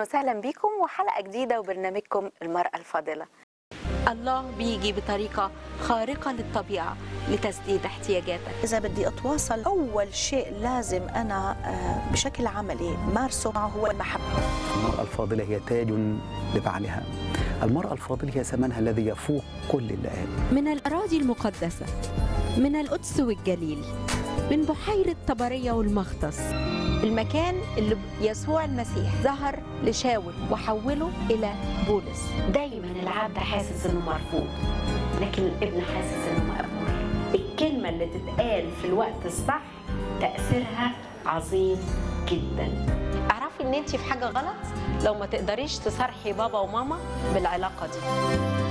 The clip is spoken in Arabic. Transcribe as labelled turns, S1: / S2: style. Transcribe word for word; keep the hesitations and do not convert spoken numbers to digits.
S1: وسهلا بكم وحلقة جديدة وبرنامجكم المرأة الفاضلة. الله بيجي بطريقة خارقة للطبيعة لتسديد احتياجاتك.
S2: إذا بدي أتواصل أول شيء لازم أنا بشكل عملي مارسه معه هو المحبة.
S3: المرأة الفاضلة هي تاج لبعلها. المرأة الفاضلة هي ثمنها الذي يفوق كل اللآلئ.
S4: من الأراضي المقدسة، من القدس والجليل، من بحيرة طبرية والمختص،
S1: المكان اللي يسوع المسيح ظهر لشاول وحوله إلى بولس.
S5: دايما العبد حاسس إنه مرفوض، لكن الابن حاسس إنه مقبول. الكلمة اللي تتقال في الوقت الصح تأثيرها عظيم جدا.
S1: اعرفي إن أنت في حاجة غلط لو ما تقدريش تصارحي بابا وماما بالعلاقة دي.